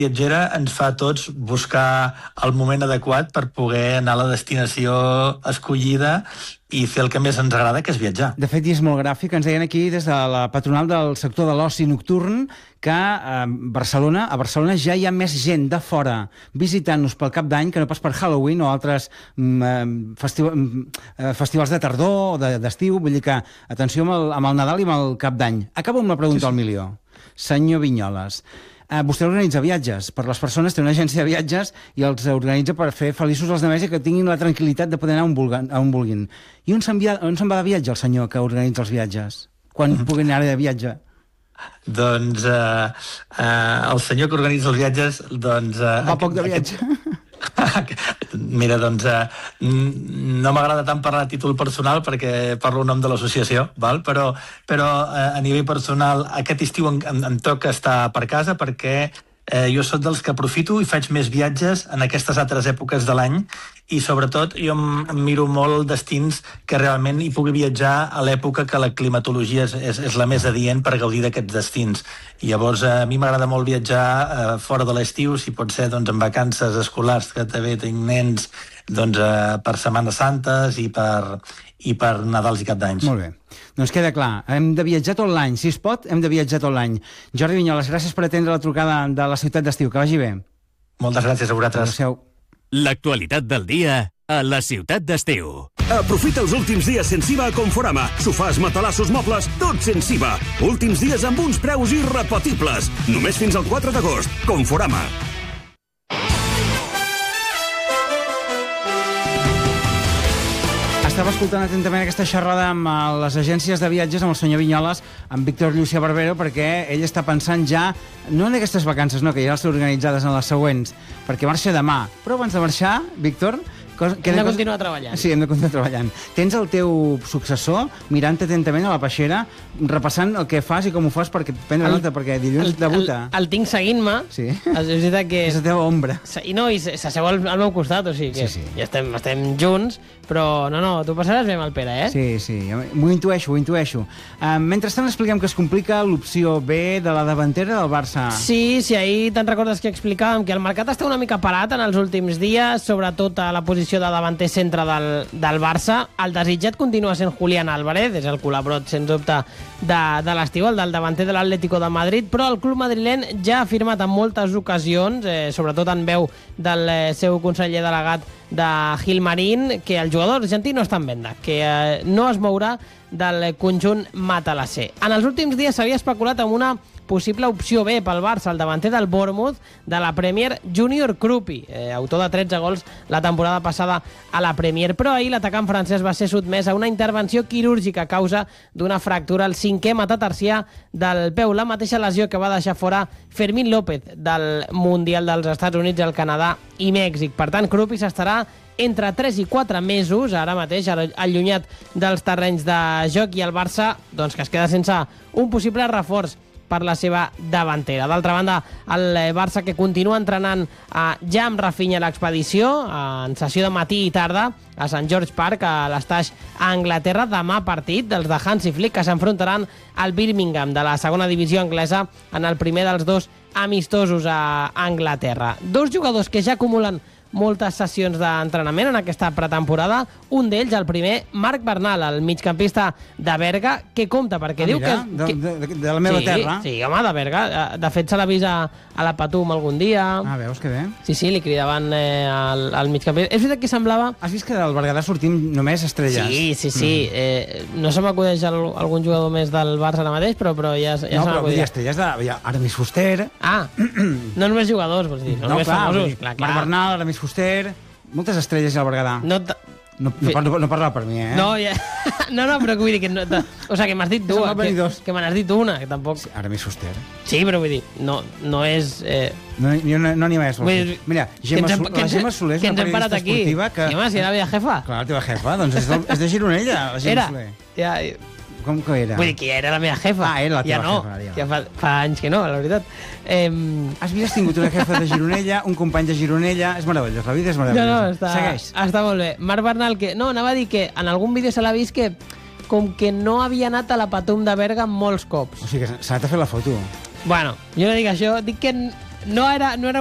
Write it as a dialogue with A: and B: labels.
A: viatgera ens fa a tots buscar el moment adequat per poder anar a la destinació escollida i fer el que més ens agrada, que és viatjar.
B: De fet, i és molt gràfic, ens deien aquí des de la patronal del sector de l'oci nocturn que a Barcelona ja hi ha més gent de fora visitant-nos pel Cap d'Any que no pas per Halloween o altres festivals de tardor o d'estiu. Vull dir que, atenció amb el Nadal i amb el Cap d'Any. Acabo amb la pregunta al milió. Senyor Vinyoles, vostè organitza viatges per les persones, té una agència de viatges i els organitza per fer feliços els altres i que tinguin la tranquil·litat de poder anar on vulguin. I on se'n va de viatge el senyor que organitza els viatges? Quan pugui anar de viatge?
A: Doncs el senyor que organitza els viatges...
B: Va poc de viatge?
A: Mira, doncs no m'agrada tant parlar a títol personal perquè parlo en nom de l'associació, però a nivell personal aquest estiu em toca estar per casa perquè jo soc dels que aprofito i faig més viatges en aquestes altres èpoques de l'any i sobretot jo em miro molt destins que realment hi pugui viatjar a l'època que la climatologia és la més adient per gaudir d'aquests destins. I llavors a mi m'agrada molt viatjar fora de l'estiu, si pot ser en vacances escolars, que també tinc nens, per Setmanes Santes i per Nadals i Cap d'Anys.
B: Molt bé. Doncs queda clar, hem de viatjar tot l'any. Si es pot, hem de viatjar tot l'any. Jordi Vinyoles, gràcies per atendre la trucada de la ciutat d'estiu. Que vagi bé.
A: Moltes gràcies a vosaltres.
B: Adéu-siau.
C: L'actualitat del dia a la ciutat d'estiu.
D: Aprofita els últims dies sense IVA a Conforama. Sofàs, matalassos, mobles, tot sense IVA. Últims dies amb uns preus irrepetibles. Només fins al 4 d'agost. Conforama.
B: Estava escoltant atentament aquesta xerrada amb les agències de viatges, amb el senyor Vinyoles, amb Víctor Llucia Barbero, perquè ell està pensant ja, no en aquestes vacances, no, que ja les té organitzades en les següents, perquè marxa demà. Però abans de marxar, Víctor...
E: Hem de continuar treballant.
B: Sí, hem de continuar treballant. Tens el teu successor mirant atentament a la peixera, repassant el que fas i com ho fas perquè prendre nota, perquè dilluns debuta.
E: El tinc seguint-me.
B: Sí.
E: És veritat que...
B: És la teva ombra.
E: I no, i s'asseu al meu costat, o sigui que
B: sí.
E: Ja estem junts, però no, tu passaràs bé amb el Pere, eh?
B: Sí, m'ho intueixo. Mentrestant expliquem que es complica l'opció B de la davantera del Barça.
E: Sí, ahir te'n recordes que explicàvem que el mercat està una mica parat en els últims dies, sobretot a la posició de davanter centre del Barça. El desitjat continua sent Julián Álvarez, és el colabrot, sens dubte, de l'estiu, el del davanter de l'Atlético de Madrid, però el club madrileny ja ha afirmat en moltes ocasions, sobretot en veu del seu conseller delegat de Gilmarín, que el jugador argentí no està en venda, que no es mourà del conjunt matalasser. En els últims dies s'havia especulat amb una possible opció B pel Barça, el davanter del Bournemouth de la Premier, Junior Krupi, autor de 13 gols la temporada passada a la Premier, però ahir l'atacant francès va ser sotmès a una intervenció quirúrgica a causa d'una fractura al 5è metatarsià del peu, la mateixa lesió que va deixar fora Fermín López del Mundial dels Estats Units, el Canadà i Mèxic. Per tant, Krupi s'estarà entre 3 i 4 mesos, ara mateix, allunyat dels terrenys de joc, i el Barça, doncs, que es queda sense un possible reforç per la seva davantera. D'altra banda, el Barça, que continua entrenant ja amb Rafinha a l'expedició, en sessió de matí i tarda, a St. George Park, a l'Estaix, a Anglaterra. Demà partit dels de Hansi Flick, que s'enfrontaran al Birmingham de la segona divisió anglesa en el primer dels dos amistosos a Anglaterra. Dos jugadors que ja acumulen moltes sessions d'entrenament en aquesta pretemporada. Un d'ells, el primer, Marc Bernal, el migcampista de Berga, que compta, perquè diu
B: mira,
E: que...
B: De la meva terra.
E: Sí, home, de Berga. De fet, se l'ha vist a la Patum algun dia.
B: Veus que bé.
E: Sí, li cridaven al migcampista. És veritat que semblava...
B: Has vist que del Berguedà sortim només estrelles?
E: Sí. No se m'acudeix algun jugador més del Barça ara mateix, però ja se m'acudeix.
B: No, però vull dir, estrelles de Aramis Fuster...
E: No només jugadors, vols dir, no només famosos.
B: Marc Bernal, Aramis Fuster, moltes estrelles al Berguedà. No parla per mi, eh?
E: No, però vull dir que... O sigui, que m'has dit dues. Que me n'has dit una, que tampoc...
B: Aramis Fuster.
E: Sí, però vull dir, no és...
B: No n'hi ha més. Mira, la Gemma Soler és una periodista esportiva que...
E: Sí, home, si era la meva jefa.
B: Clar, la teva jefa, doncs és de Gironella, la Gemma Soler. Com que era?
E: Vull dir que ja era la meva jefa.
B: Era la teva jefa.
E: Ja fa anys que no, la veritat.
B: Havies tingut una jefa de Gironella, un company de Gironella... És meravellós, la vida és meravellosa.
E: Segueix. Està molt bé. Marc Bernal, que... No, anava a dir que en algun vídeo se l'ha vist que com que no havia anat a la Patum de Berga molts cops.
B: O sigui que s'ha anat a fer la foto.
E: Bueno, jo no dic això, dic que no era